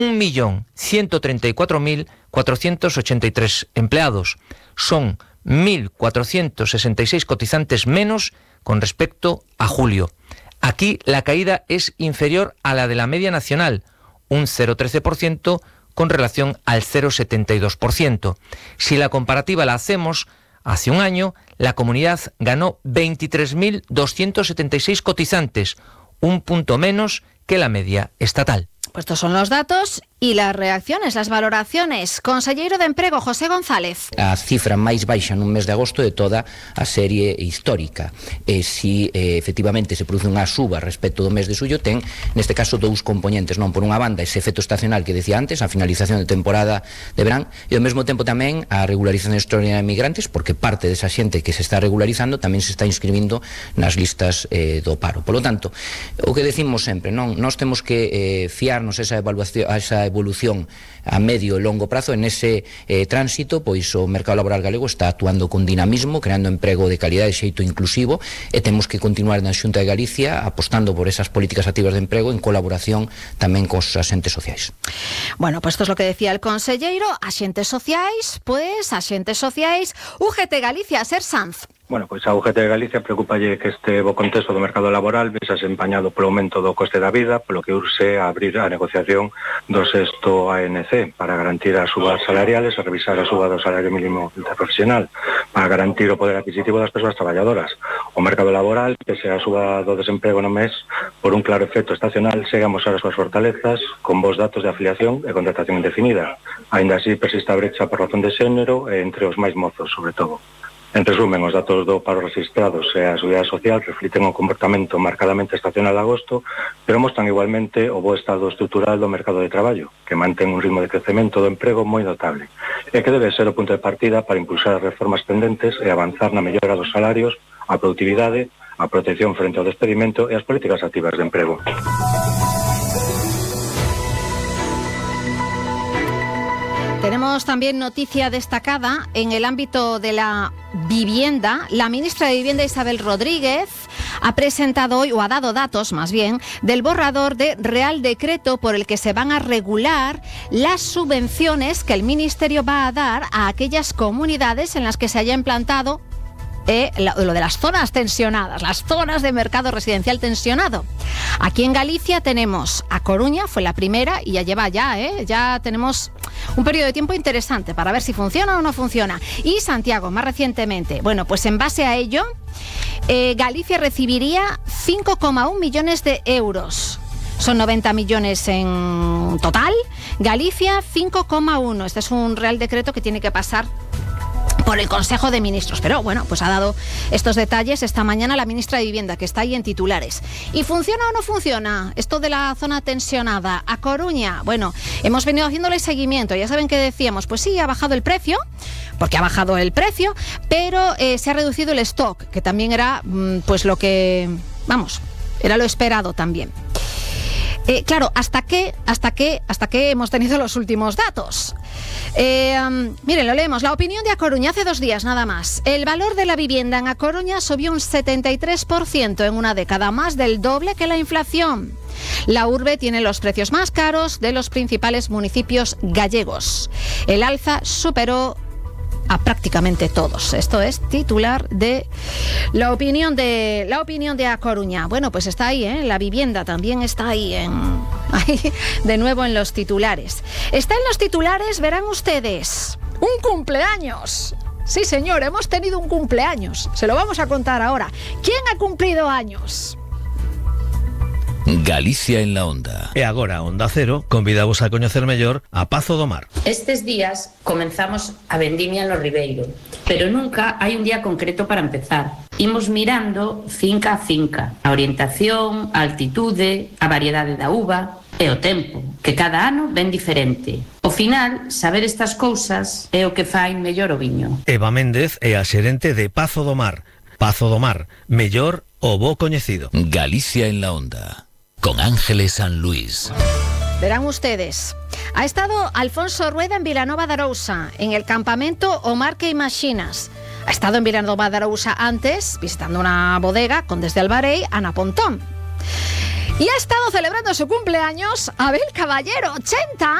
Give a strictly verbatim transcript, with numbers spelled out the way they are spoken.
un millón ciento treinta y cuatro mil cuatrocientos ochenta y tres empleados. Son mil cuatrocientos sesenta y seis cotizantes menos con respecto a julio. Aquí la caída es inferior a la de la media nacional, un cero coma trece por ciento con relación al cero coma setenta y dos por ciento. Si la comparativa la hacemos, hace un año la comunidad ganó veintitrés mil doscientos setenta y seis cotizantes, un punto menos que la media estatal. Pues estos son los datos e las reacciones, las valoraciones. Conselleiro de Emprego, José González. A cifra máis baixa nun mes de agosto de toda a serie histórica. E si eh, efectivamente se produce unha suba respecto do mes de xullo, ten neste caso dous componentes, non por unha banda ese efecto estacional que decía antes, a finalización de temporada de verán, e ao mesmo tempo tamén a regularización extraordinaria de migrantes, porque parte desa xente que se está regularizando tamén se está inscribindo nas listas eh, do paro. Por lo tanto, o que decimos sempre, non, nós temos que eh, fiarnos esa evaluación, esa evolución a medio e longo prazo. En ese eh, tránsito, pois o mercado laboral galego está actuando con dinamismo, creando emprego de calidade de xeito inclusivo, e temos que continuar na Xunta de Galicia apostando por esas políticas activas de emprego en colaboración tamén cos axentes sociais. Bueno, pues esto es lo que decía el conselleiro. Axentes sociais, pues axentes sociais, U G T Galicia, Ser Sanz. Bueno, pois a U G T de Galicia preocupalle que este bo contexto do mercado laboral vexase empañado polo aumento do coste da vida, polo que urxe a abrir a negociación do sexto A N C para garantir as subas salariales e revisar a suba do salario mínimo interprofesional, para garantir o poder adquisitivo das persoas traballadoras. O mercado laboral, pese a suba do desemprego no mes, por un claro efecto estacional, segue a mostrar as súas fortalezas con bons datos de afiliación e contratación indefinida. Ainda así persiste a brecha por razón de xénero e entre os máis mozos, sobre todo. En resumen, os datos do paro registrados e a Seguridade Social refliten o comportamento marcadamente estacional de agosto, pero mostran igualmente o bo estado estrutural do mercado de traballo, que mantén un ritmo de crecemento do emprego moi notable, e que debe ser o punto de partida para impulsar as reformas pendentes e avanzar na mellora dos salarios, a produtividade, a protección frente ao despedimento e as políticas activas de emprego. Tenemos también noticia destacada en el ámbito de la vivienda. La ministra de Vivienda, Isabel Rodríguez, ha presentado hoy, o ha dado datos más bien, del borrador de Real Decreto por el que se van a regular las subvenciones que el Ministerio va a dar a aquellas comunidades en las que se haya implantado Eh, lo de las zonas tensionadas, las zonas de mercado residencial tensionado. Aquí en Galicia tenemos a Coruña, fue la primera y ya lleva ya, ¿eh? ya tenemos un periodo de tiempo interesante para ver si funciona o no funciona. Y Santiago, más recientemente. Bueno, pues en base a ello, eh, Galicia recibiría cinco coma uno millones de euros. Son noventa millones en total. Galicia, cinco coma uno. Este es un Real Decreto que tiene que pasar por el Consejo de Ministros, pero bueno, pues ha dado estos detalles esta mañana la ministra de Vivienda, que está ahí en titulares. ¿Y funciona o no funciona esto de la zona tensionada? A Coruña, bueno, hemos venido haciéndole seguimiento, ya saben que decíamos, pues sí, ha bajado el precio, porque ha bajado el precio, pero eh, se ha reducido el stock, que también era pues lo que, vamos, era lo esperado también. Eh, claro, ¿hasta qué, hasta qué, hasta qué hemos tenido los últimos datos? Eh, um, miren, lo leemos. La opinión de A Coruña hace dos días nada más. El valor de la vivienda en A Coruña subió un setenta y tres por ciento en una década, más del doble que la inflación. La urbe tiene los precios más caros de los principales municipios gallegos. El alza superó a prácticamente todos. Esto es titular de la opinión de la opinión de A Coruña. Bueno, pues está ahí, ¿eh? La vivienda también está ahí, en, ahí de nuevo en los titulares. Está en los titulares, verán ustedes, un cumpleaños. Sí, señor, hemos tenido un cumpleaños. Se lo vamos a contar ahora. ¿Quién ha cumplido años? Galicia en la Onda. E agora, Onda Cero, convidamos a coñecer mellor a Pazo do Mar. Estes días comenzamos a vendimia no Ribeiro, pero nunca hai un día concreto para empezar. Imos mirando finca a finca, a orientación, a altitude, a variedade da uva e o tempo, que cada ano ven diferente. Ao final, saber estas cousas é o que fai mellor o viño. Eva Méndez é a xerente de Pazo do Mar. Pazo do Mar, mellor o bo coñecido. Galicia en la Onda, con Ángeles San Luis. Verán ustedes, ha estado Alfonso Rueda en Vilanova de Arousa, en el campamento O Mar que Imaxinas. Ha estado en Vilanova de Arousa antes, visitando una bodega con desde Alvarei, Ana Pontón. Y ha estado celebrando su cumpleaños Abel Caballero, ochenta